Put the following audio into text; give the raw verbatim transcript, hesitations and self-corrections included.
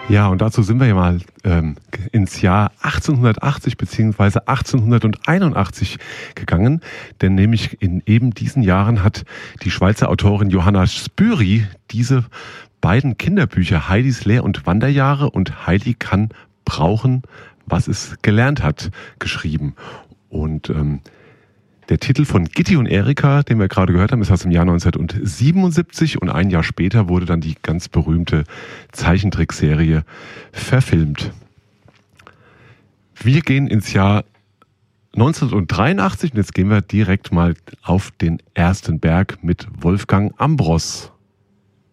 Ja, und dazu sind wir ja mal ähm, ins Jahr achtzehnhundertachtzig bzw. achtzehnhunderteinundachtzig gegangen, denn nämlich in eben diesen Jahren hat die Schweizer Autorin Johanna Spyri diese beiden Kinderbücher Heidis Lehr- und Wanderjahre und Heidi kann brauchen, was es gelernt hat, geschrieben. Und ähm, der Titel von Gitti und Erika, den wir gerade gehört haben, ist aus dem Jahr neunzehnhundertsiebenundsiebzig und ein Jahr später wurde dann die ganz berühmte Zeichentrickserie verfilmt. Wir gehen ins Jahr neunzehnhundertdreiundachtzig und jetzt gehen wir direkt mal auf den ersten Berg mit Wolfgang Ambros.